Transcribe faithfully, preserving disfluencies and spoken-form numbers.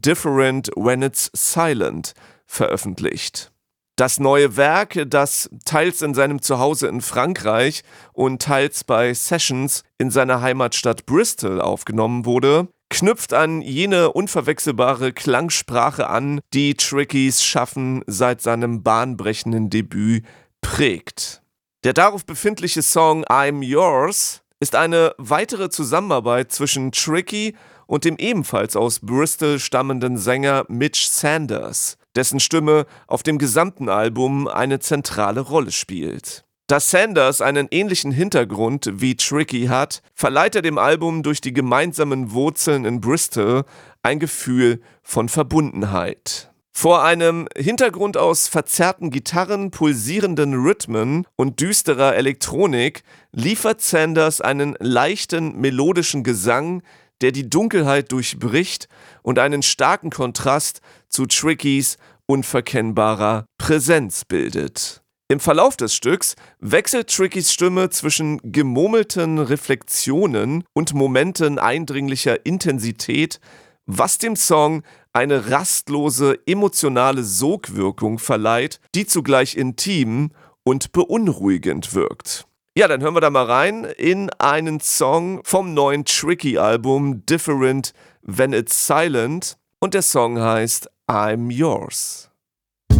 Different When It's Silent veröffentlicht. Das neue Werk, das teils in seinem Zuhause in Frankreich und teils bei Sessions in seiner Heimatstadt Bristol aufgenommen wurde, knüpft an jene unverwechselbare Klangsprache an, die Tricky's Schaffen seit seinem bahnbrechenden Debüt prägt. Der darauf befindliche Song I'm Yours ist eine weitere Zusammenarbeit zwischen Tricky und dem ebenfalls aus Bristol stammenden Sänger Mitch Sanders, dessen Stimme auf dem gesamten Album eine zentrale Rolle spielt. Da Sanders einen ähnlichen Hintergrund wie Tricky hat, verleiht er dem Album durch die gemeinsamen Wurzeln in Bristol ein Gefühl von Verbundenheit. Vor einem Hintergrund aus verzerrten Gitarren, pulsierenden Rhythmen und düsterer Elektronik liefert Sanders einen leichten, melodischen Gesang, der die Dunkelheit durchbricht und einen starken Kontrast zu Trickys unverkennbarer Präsenz bildet. Im Verlauf des Stücks wechselt Trickys Stimme zwischen gemurmelten Reflexionen und Momenten eindringlicher Intensität, was dem Song eine rastlose emotionale Sogwirkung verleiht, die zugleich intim und beunruhigend wirkt. Ja, dann hören wir da mal rein in einen Song vom neuen Tricky-Album Different When It's Silent und der Song heißt I'm Yours.